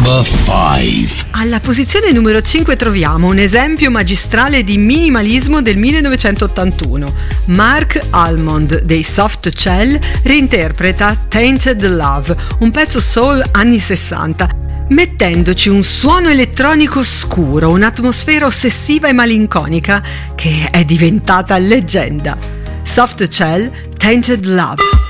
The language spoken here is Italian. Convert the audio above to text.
Number 5. Alla posizione numero 5 troviamo un esempio magistrale di minimalismo del 1981. Mark Almond dei Soft Cell reinterpreta Tainted Love, un pezzo soul anni 60, mettendoci un suono elettronico scuro, un'atmosfera ossessiva e malinconica che è diventata leggenda. Soft Cell, Tainted Love.